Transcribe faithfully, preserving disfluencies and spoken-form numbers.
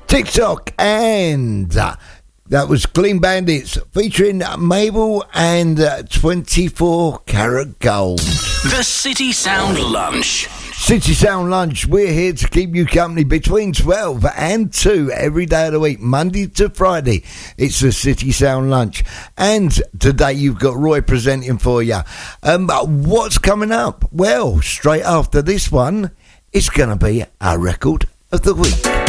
TikTok, and uh, that was Clean Bandits featuring Mabel and uh, twenty-four Karat Gold. The City Sound Lunch. City Sound Lunch, we're here to keep you company between twelve and two every day of the week, Monday to Friday. It's the City Sound Lunch. And today you've got Roy presenting for you. Um, what's coming up? Well, straight after this one, it's going to be our record of the week.